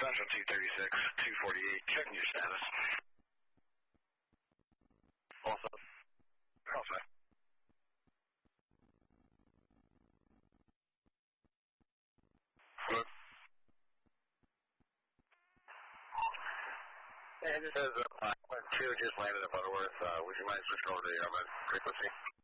Central 236, 248, checking your status. Also. Also. Hello? Yeah, it just says 2 just landed at Butterworth. Would you mind switching over to the frequency?